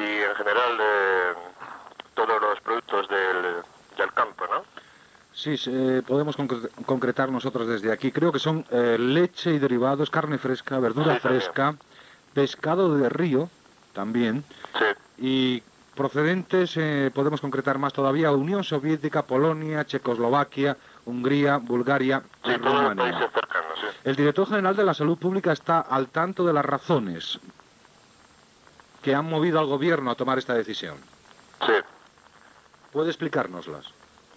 y en general todos los productos del campo, ¿no? Sí, podemos concretar nosotros desde aquí. Creo que son leche y derivados, carne fresca, verdura fresca, pescado de río también. Sí. Y procedentes, podemos concretar más todavía, Unión Soviética, Polonia, Checoslovaquia, Hungría, Bulgaria y Rumanía. Países cercanos, sí. El director general de la Salud Pública está al tanto de las razones que han movido al gobierno a tomar esta decisión. Sí. ¿Puede explicárnoslas?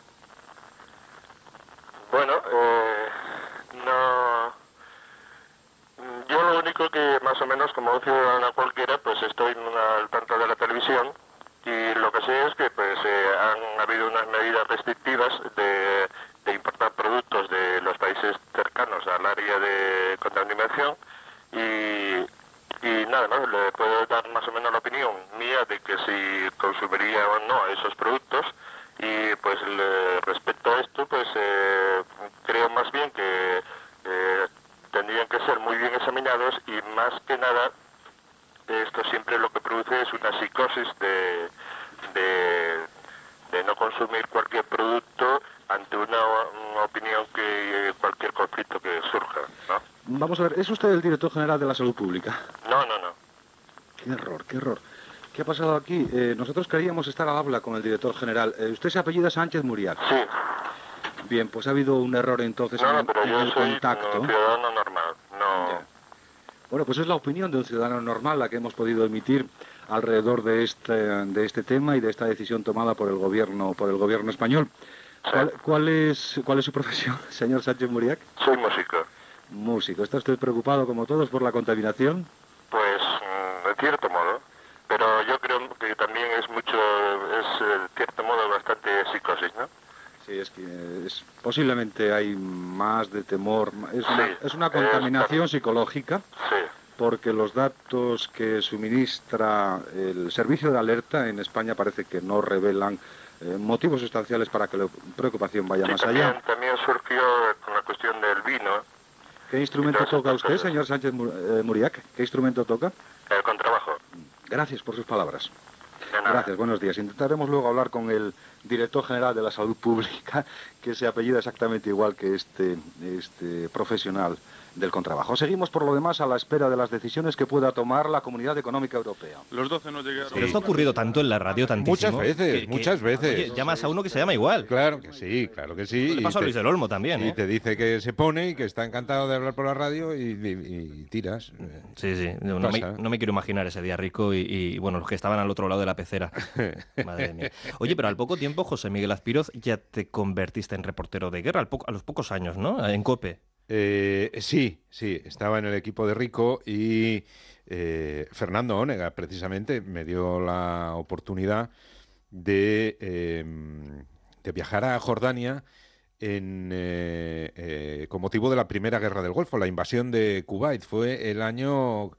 Bueno, no. Yo lo único que más o menos, como un ciudadano cualquiera, pues estoy al tanto de la televisión y lo que sé es que pues han habido unas medidas restrictivas de importar productos de los países cercanos al área de contaminación y nada más, le puedo dar más o menos la opinión mía de que si consumiría o no esos productos. Y pues respecto a esto, pues creo más bien que tendrían que ser muy bien examinados y más que nada esto siempre lo que produce es una psicosis de no consumir cualquier producto ante una opinión que cualquier conflicto que surja, ¿no? Vamos a ver, ¿es usted el director general de la Salud Pública? No. Qué error, qué error. ¿Qué ha pasado aquí? Nosotros queríamos estar al habla con el director general. ¿Usted se apellida Sánchez Muriac? Sí. Bien, pues ha habido un error entonces en el contacto. Un ciudadano normal, no. Ya. Bueno, pues es la opinión de un ciudadano normal la que hemos podido emitir alrededor de este tema y de esta decisión tomada por el gobierno español. Sí. ¿Cuál es su profesión, señor Sánchez Muriac? Soy músico. Músico. ¿Está usted preocupado, como todos, por la contaminación? Pues, de cierto modo. Pero yo creo que también es de cierto modo, bastante psicosis, ¿no? Sí, es que posiblemente hay más de temor. Es una contaminación psicológica. Sí. Porque los datos que suministra el servicio de alerta en España parece que no revelan motivos sustanciales para que la preocupación vaya más allá. También surgió con la cuestión del vino. ¿Qué instrumento toca usted, señor Sánchez Muriac? ¿Qué instrumento toca? El contrabajo. Gracias por sus palabras. De nada. Gracias, buenos días. Intentaremos luego hablar con el director general de la Salud Pública, que se apellida exactamente igual que este profesional del contrabajo. Seguimos, por lo demás, a la espera de las decisiones que pueda tomar la Comunidad Económica Europea. Los 12 no llegaron. Pero esto ha ocurrido tanto en la radio, tantísimo. Muchas veces. Oye, llamas a uno que se llama igual. Claro que sí, claro que sí. Le pasó a Luis del Olmo también, Y te dice que se pone y que está encantado de hablar por la radio y tiras. Sí. No me quiero imaginar ese día rico y bueno, los que estaban al otro lado de la pecera. Madre mía. Oye, pero al poco tiempo, José Miguel Azpiroz, ya te convertiste en reportero de guerra, a los pocos años, ¿no? En COPE. Sí, estaba en el equipo de Rico y Fernando Onega precisamente me dio la oportunidad de viajar a Jordania con motivo de la Primera Guerra del Golfo, la invasión de Kuwait. Fue el año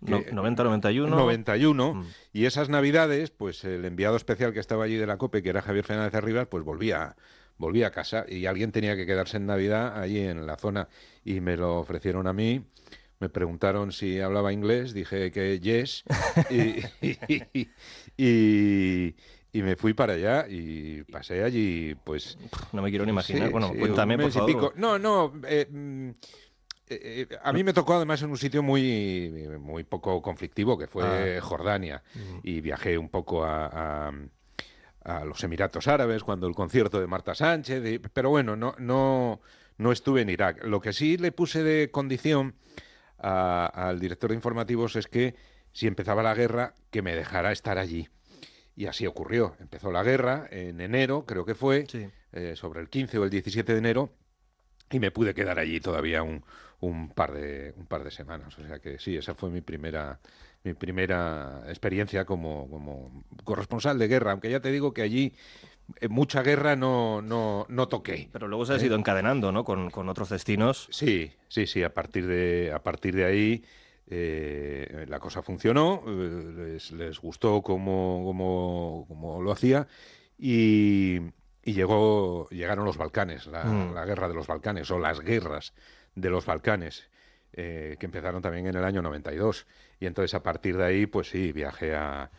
90-91. Y esas navidades, pues el enviado especial que estaba allí de la COPE, que era Javier Fernández Arribas, pues volvía a casa y alguien tenía que quedarse en Navidad allí en la zona y me lo ofrecieron a mí. Me preguntaron si hablaba inglés, dije que yes y me fui para allá y pasé allí, pues... No me quiero ni imaginar. Sí, bueno, sí, cuéntame, por favor. A mí me tocó además en un sitio muy poco conflictivo, que fue Jordania, y viajé un poco a los Emiratos Árabes cuando el concierto de Marta Sánchez, pero bueno, no estuve en Irak. Lo que sí le puse de condición al director de informativos es que si empezaba la guerra, que me dejara estar allí. Y así ocurrió. Empezó la guerra en enero, creo que fue, sobre el 15 o el 17 de enero, y me pude quedar allí todavía un par de semanas. O sea que sí, esa fue mi primera experiencia como corresponsal de guerra, aunque ya te digo que allí mucha guerra no toqué. Pero luego se ha ido encadenando, ¿no? Con otros destinos. Sí, a partir de ahí la cosa funcionó, les gustó como lo hacía y llegaron los Balcanes, la guerra de los Balcanes o las guerras de los Balcanes, que empezaron también en el año 92. Y entonces a partir de ahí, pues sí, viajé a